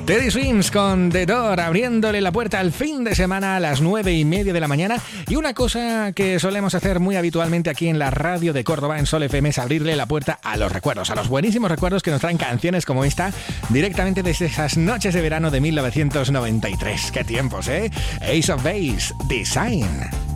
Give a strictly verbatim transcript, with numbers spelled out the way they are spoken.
Teddy Swims con The Door, abriéndole la puerta al fin de semana a las nueve y media de la mañana. Y una cosa que solemos hacer muy habitualmente aquí en la radio de Córdoba, en Sol F M, es abrirle la puerta a los recuerdos, a los buenísimos recuerdos que nos traen canciones como esta, directamente desde esas noches de verano de mil novecientos noventa y tres. ¡Qué tiempos, eh! Ace of Base, Design.